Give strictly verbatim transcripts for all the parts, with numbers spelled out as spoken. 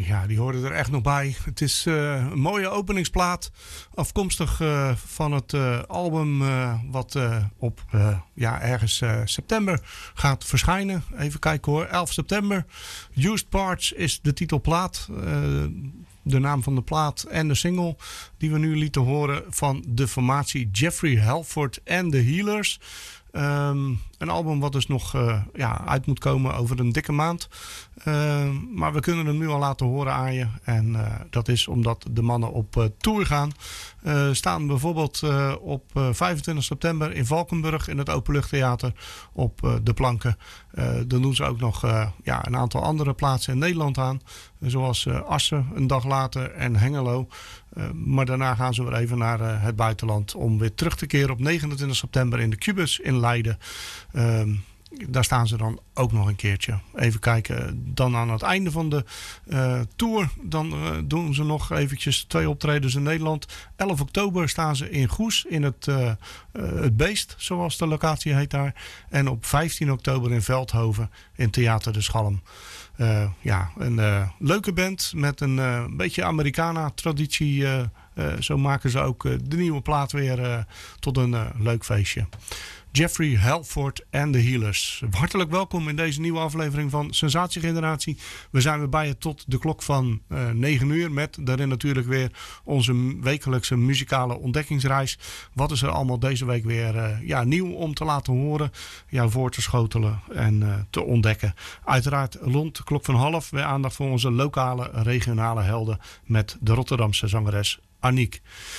Ja, die hoorden er echt nog bij. Het is uh, een mooie openingsplaat. Afkomstig uh, van het uh, album uh, wat uh, op uh, ja, ergens uh, september gaat verschijnen. Even kijken hoor. elf september. Used Parts is de titelplaat. Uh, de naam van de plaat en de single die we nu lieten horen van de formatie Jeffrey Halford and the Healers. Um, een album wat dus nog uh, ja, uit moet komen over een dikke maand. Uh, maar we kunnen hem nu al laten horen aan je. En uh, dat is omdat de mannen op uh, tour gaan. Uh, staan bijvoorbeeld uh, op uh, vijfentwintig september in Valkenburg in het Openluchttheater op uh, de planken. Uh, dan doen ze ook nog uh, ja, een aantal andere plaatsen in Nederland aan. Uh, zoals uh, Assen een dag later en Hengelo. Uh, maar daarna gaan ze weer even naar uh, het buitenland om weer terug te keren op negenentwintig september in de Cubus in Leiden. Uh, daar staan ze dan ook nog een keertje. Even kijken, dan aan het einde van de uh, tour, dan uh, doen ze nog eventjes twee optredens in Nederland. elf oktober staan ze in Goes in het, uh, uh, het Beest, zoals de locatie heet daar. En op vijftien oktober in Veldhoven in Theater de Schalm. Uh, ja, een uh, leuke band met een uh, beetje Americana-traditie. Uh, uh, zo maken ze ook uh, de nieuwe plaat weer uh, tot een uh, leuk feestje. Jeffrey Halford and the Healers. Hartelijk welkom in deze nieuwe aflevering van Sensatiegeneratie. We zijn weer bij je tot de klok van uh, negen uur. Met daarin natuurlijk weer onze wekelijkse muzikale ontdekkingsreis. Wat is er allemaal deze week weer uh, ja, nieuw om te laten horen. Jou voor te schotelen en uh, te ontdekken. Uiteraard rond de klok van half weer aandacht voor onze lokale regionale helden. Met de Rotterdamse zangeres Aniek.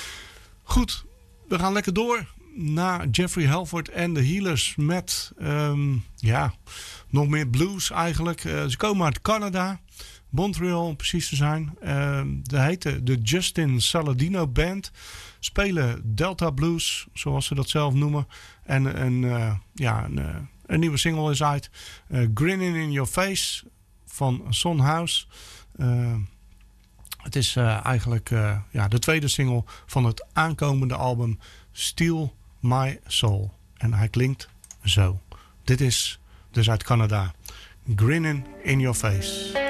Goed, we gaan lekker door. Na Jeffrey Halford en de Healers met um, ja, nog meer blues eigenlijk. Uh, ze komen uit Canada, Montreal om precies te zijn. Uh, de heette de Justin Saladino Band. Spelen Delta Blues, zoals ze dat zelf noemen. En een, uh, ja, een, uh, een nieuwe single is uit. Uh, Grinning in Your Face van Son House. Uh, het is uh, eigenlijk uh, ja, de tweede single van het aankomende album Steal My Soul. En hij klinkt zo. Dit is dus uit Canada. Grinning in Your Face.